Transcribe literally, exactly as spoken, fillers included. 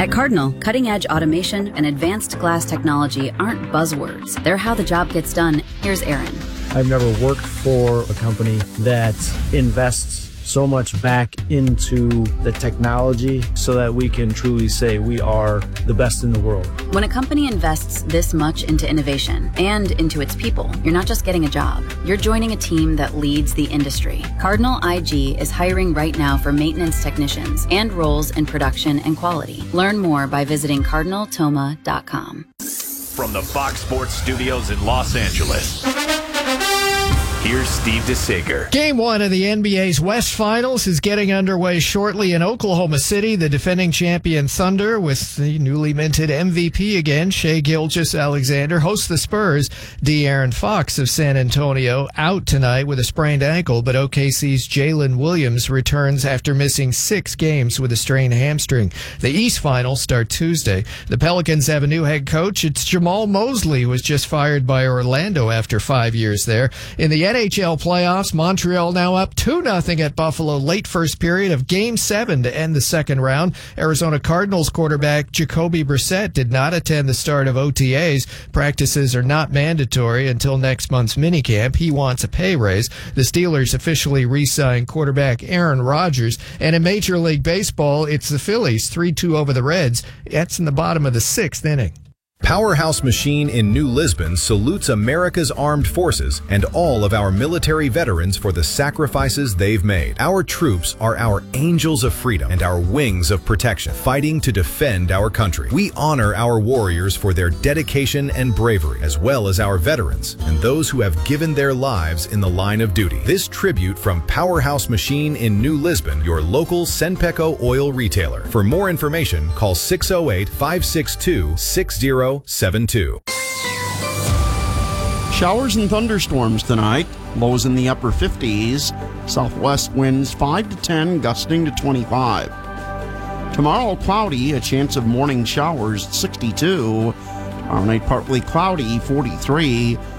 At Cardinal, cutting-edge automation and advanced glass technology aren't buzzwords. They're how the job gets done. Here's Aaron. I've never worked for a company that invests so much back into the technology so that we can truly say we are the best in the world. When a company invests this much into innovation and into its people, you're not just getting a job. You're joining a team that leads the industry. Cardinal I G is hiring right now for maintenance technicians and roles in production and quality. Learn more by visiting cardinal toma dot com. From the Fox Sports Studios in Los Angeles, here's Steve DeSager. Game one of the N B A's West Finals is getting underway shortly in Oklahoma City. The defending champion Thunder, with the newly minted M V P again, Shai Gilgeous-Alexander, hosts the Spurs. De'Aaron Fox of San Antonio out tonight with a sprained ankle, but O K C's Jalen Williams returns after missing six games with a strained hamstring. The East Finals start Tuesday. The Pelicans have a new head coach. It's Jamal Mosley, who was just fired by Orlando after five years there. In the N H L playoffs, Montreal now up two nothing at Buffalo late first period of Game seven to end the second round. Arizona Cardinals quarterback Jacoby Brissett did not attend the start of O T As. Practices are not mandatory until next month's minicamp. He wants a pay raise. The Steelers officially re-signed quarterback Aaron Rodgers. And in Major League Baseball, it's the Phillies three two over the Reds. That's in the bottom of the sixth inning. Powerhouse Machine in New Lisbon salutes America's armed forces and all of our military veterans for the sacrifices they've made. Our troops are our angels of freedom and our wings of protection, fighting to defend our country. We honor our warriors for their dedication and bravery, as well as our veterans and those who have given their lives in the line of duty. This tribute from Powerhouse Machine in New Lisbon, your local Senpeco oil retailer. For more information, call six oh eight, five six two, six oh seven two. Showers and thunderstorms tonight. Lows in the upper fifties. Southwest winds five to ten, gusting to twenty-five. Tomorrow cloudy, a chance of morning showers, sixty-two. Tomorrow night partly cloudy, forty-three.